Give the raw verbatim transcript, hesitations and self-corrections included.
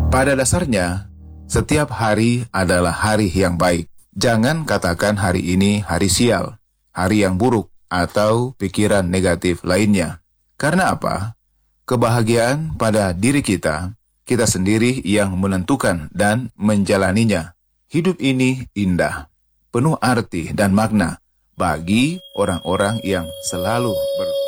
Pada dasarnya, setiap hari adalah hari yang baik. Jangan katakan hari ini hari sial, hari yang buruk, atau pikiran negatif lainnya. Karena apa? Kebahagiaan pada diri kita, kita sendiri yang menentukan dan menjalaninya. Hidup ini indah, penuh arti dan makna bagi orang-orang yang selalu ber